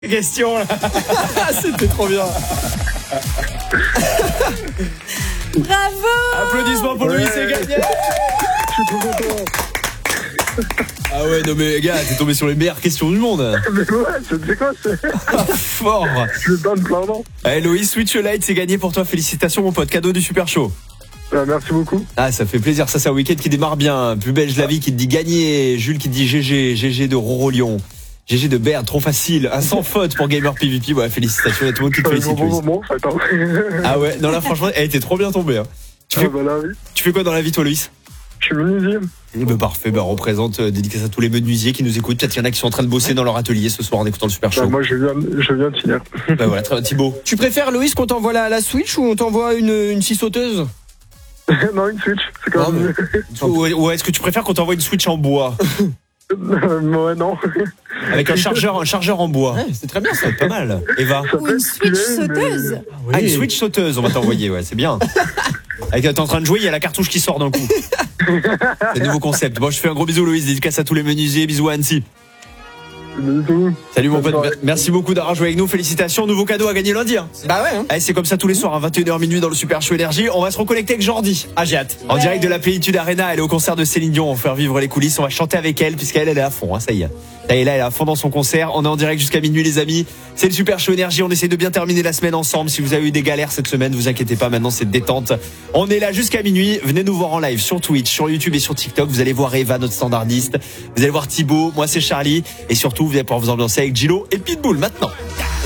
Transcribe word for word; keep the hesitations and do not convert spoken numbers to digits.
Question là. C'était trop bien. Bravo. Applaudissements pour Louis, c'est gagné. Je suis trop content. Ah ouais, non mais gars, t'es tombé sur les meilleures questions du monde. Mais ouais, c'est quoi, c'est... Fort. Je le donne clairement. Allez Loïs, Switch Lite, c'est gagné pour toi. Félicitations mon pote, cadeau du Super Show. Ah, merci beaucoup. Ah, ça fait plaisir, ça c'est un week-end qui démarre bien. Plus belge la vie qui te dit gagner. Jules qui te dit G G, G G de Roro-Lyon. G G de Berne, trop facile. Un sans faute pour Gamer P V P. Ouais, félicitations, il y a tout le monde qui te félicite. Bon moment, ça attend. Ah ouais, non là franchement, elle était trop bien tombée. Hein. Tu, ah fais... bah là, oui. tu fais quoi dans la vie toi Loïs? Je suis menuisier. Bah parfait, bah représente, euh, dédicace à tous les menuisiers qui nous écoutent. Peut-être qu'il y en a qui sont en train de bosser dans leur atelier ce soir en écoutant le Super Show. Bah, moi je viens, je viens de finir. Bah voilà, très bien Thibaut. Tu préfères, Loïs, qu'on t'envoie la, la Switch ou on t'envoie une, une scie sauteuse? Non, une Switch, c'est quand Non, même mais- mieux. Ou, ou est-ce que tu préfères qu'on t'envoie une Switch en bois? Ouais, non. Avec un chargeur, un chargeur en bois. Ouais, c'est très bien ça. Pas mal. Eva. Ça Ou peut une être Switch stylé, mais- sauteuse. Ah, une Switch sauteuse, on va t'envoyer, ouais, c'est bien. Avec, t'es en train de jouer, il y a la cartouche qui sort d'un coup. C'est un nouveau concept. Bon, je fais un gros bisou, Loïs. Dédicace à tous les menuisiers. Bisous à Annecy. Du tout. Salut mon Bonne pote. soirée. Merci beaucoup d'avoir joué avec nous. Félicitations. Nouveau cadeau à gagner lundi. Hein. Bah ouais. Hein. Allez, c'est comme ça tous les soirs, à vingt et une heures minuit dans le Super Show Énergie. On va se reconnecter avec Jordi. Ah, j'ai hâte. En direct de la Plénitude Arena. Elle est au concert de Céline Dion. On va faire vivre les coulisses. On va chanter avec elle, puisqu'elle, elle est à fond. Hein, ça y est. Ça y est, là, elle est à fond dans son concert. On est en direct jusqu'à minuit, les amis. C'est le Super Show Énergie. On essaie de bien terminer la semaine ensemble. Si vous avez eu des galères cette semaine, vous inquiétez pas. Maintenant, c'est détente. On est là jusqu'à minuit. Venez nous voir en live sur Twitch, sur YouTube et sur TikTok. Vous allez voir Eva, notre standardiste. Vous allez voir Thibaut. Moi, c'est Charlie. Et surtout, vous allez pouvoir vous ambiancer avec Gilo et Pitbull maintenant.